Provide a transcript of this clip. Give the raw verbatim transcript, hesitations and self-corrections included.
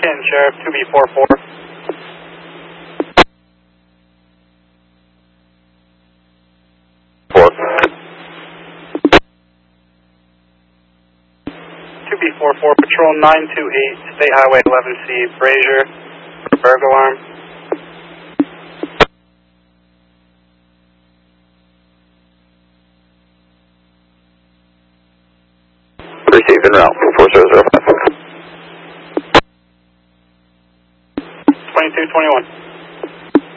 Canton Sheriff, two B four four. Four. two B four four, Patrol nine two eight, State Highway eleven C, Brazier, for burglar alarm. Received en route, four zero zero five. twenty-two twenty-one.